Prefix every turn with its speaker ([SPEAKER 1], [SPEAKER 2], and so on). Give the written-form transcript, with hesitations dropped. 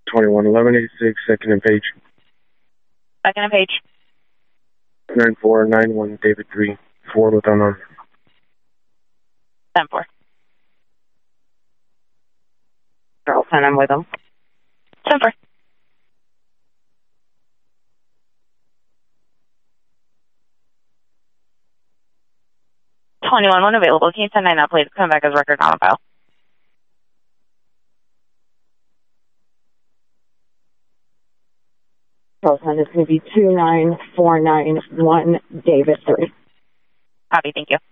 [SPEAKER 1] 211186, second and page.
[SPEAKER 2] Second and page.
[SPEAKER 1] 9491, David 3, 4 with unknown.
[SPEAKER 2] 10-4. Charleston, I'm with them. 10-4. One available. Can you send 9 out, please? Come back as record on the file. Charleston is going to be 29491, David 3. Copy, thank you.